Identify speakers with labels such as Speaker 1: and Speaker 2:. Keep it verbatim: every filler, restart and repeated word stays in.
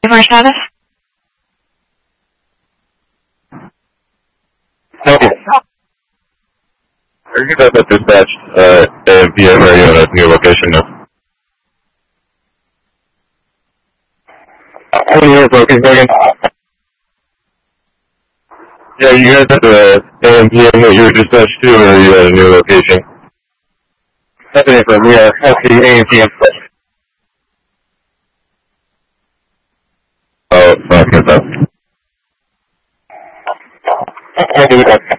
Speaker 1: Customer status?
Speaker 2: Okay. Are you guys at dispatch uh, A M P M, or are you at a new location now? How many years working again? Yeah, you guys at the A M P M that you were dispatched to, or are you at a new location? That's it from, we are at the A M P M. Oh, fuck, that's up. I do that.